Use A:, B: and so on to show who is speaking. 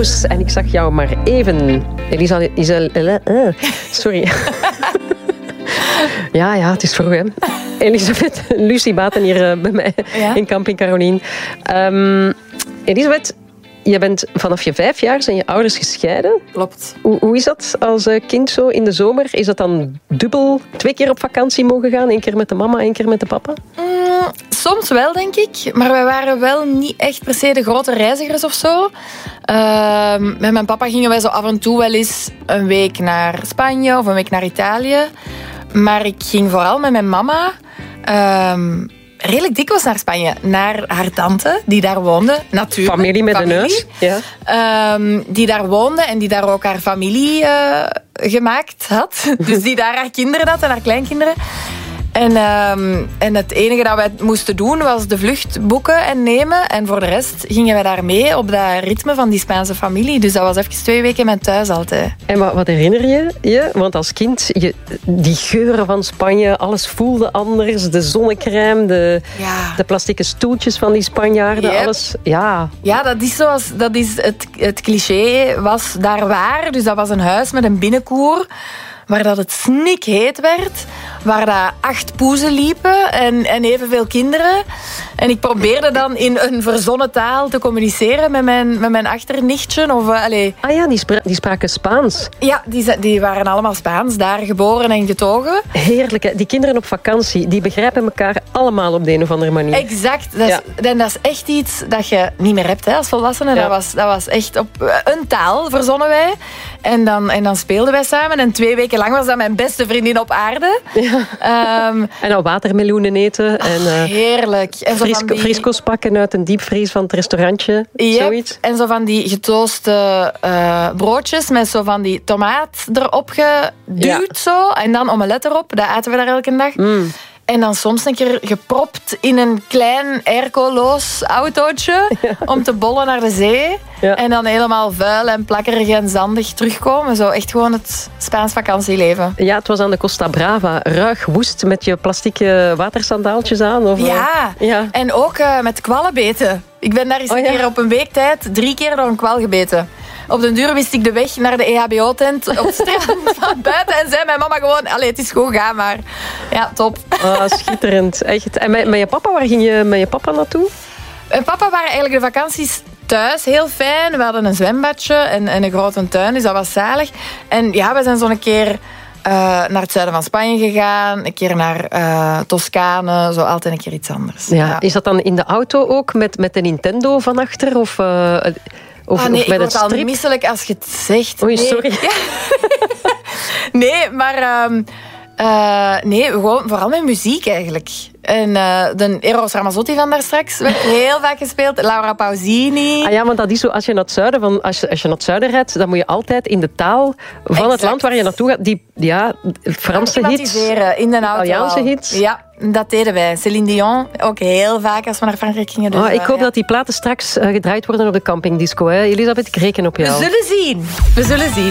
A: Rose. En ik zag jou maar even. Sorry. Ja, het is vroeg, hè. Elisabeth, Lucie Baten hier bij mij in Camping Caroline. Elisabeth, je bent vanaf je 5 jaar zijn je ouders gescheiden.
B: Klopt.
A: Hoe is dat als kind zo in de zomer? Is dat dan dubbel 2 keer op vakantie mogen gaan? 1 keer met de mama, 1 keer met de papa?
B: Soms wel, denk ik. Maar wij waren wel niet echt per se de grote reizigers of zo. Met mijn papa gingen wij zo af en toe wel eens een week naar Spanje of een week naar Italië. Maar ik ging vooral met mijn mama redelijk dikwijls naar Spanje. Naar haar tante, die daar woonde. Natuurlijk.
A: Familie met een neus. Ja.
B: Die daar woonde en die daar ook haar familie gemaakt had. Dus die daar haar kinderen had en haar kleinkinderen. En het enige dat wij moesten doen was de vlucht boeken en nemen. En voor de rest gingen wij daar mee op dat ritme van die Spaanse familie. Dus dat was even 2 weken met thuis altijd.
A: En wat herinner je je? Want als kind, die geuren van Spanje, alles voelde anders. De zonnecrème, de plastieke stoeltjes van die Spanjaarden, alles. Ja,
B: dat is het cliché was daar waar. Dus dat was een huis met een binnenkoer. Waar dat het snikheet werd. Waar dat 8 poezen liepen en evenveel kinderen. En ik probeerde dan in een verzonnen taal te communiceren met mijn achternichtje.
A: Die spraken Spaans.
B: Ja, die waren allemaal Spaans. Daar geboren en getogen.
A: Heerlijk, hè? Die kinderen op vakantie, die begrijpen elkaar allemaal op de een of andere manier.
B: Exact. Dat is echt iets dat je niet meer hebt als volwassene. Ja. Dat was echt op een taal verzonnen wij. En dan speelden wij samen. En 2 weken lang was dat mijn beste vriendin op aarde. Ja.
A: En dan watermeloenen eten.
B: Heerlijk. En
A: frisco's pakken uit een diepvries van het restaurantje.
B: Yep.
A: Zoiets.
B: En zo van die getooste broodjes met zo van die tomaat erop geduwd. Zo. En dan omelet erop. Dat aten we daar elke dag. En dan soms een keer gepropt in een klein airco-loos autootje om te bollen naar de zee. Ja. En dan helemaal vuil en plakkerig en zandig terugkomen. Zo echt gewoon het Spaans vakantieleven.
A: Ja, het was aan de Costa Brava. Ruig, woest met je plastieke watersandaaltjes aan. Of,
B: ja, en ook met kwallenbeten. Ik ben daar eens een keer op een week tijd 3 keer door een kwal gebeten. Op den duur wist ik de weg naar de EHBO-tent op het strand van buiten. En zei mijn mama gewoon, het is goed, ga maar. Ja, top.
A: Schitterend, echt. En met je papa, waar ging je met je papa naartoe?
B: Mijn papa waren eigenlijk de vakanties thuis heel fijn. We hadden een zwembadje en een grote tuin, dus dat was zalig. En ja, we zijn zo'n keer naar het zuiden van Spanje gegaan. Een keer naar Toscane, zo altijd een keer iets anders.
A: Ja. Is dat dan in de auto ook met de Nintendo van achter? Of
B: ik word al misselijk als je het zegt.
A: Oei, sorry.
B: Nee, maar gewoon vooral met muziek eigenlijk. En de Eros Ramazzotti van daar straks werd heel vaak gespeeld. Laura Pausini.
A: Ja, want dat is zo, als je naar het zuiden rijdt, dan moet je altijd in de taal van het land waar je naartoe gaat, die Franse hits,
B: in de auto.
A: Italiaanse hits.
B: Ja, dat deden wij. Céline Dion, ook heel vaak als we naar Frankrijk gingen. Dus,
A: ik hoop dat die platen straks gedraaid worden op de campingdisco. Hè? Elisabeth, ik reken op jou.
B: We zullen zien.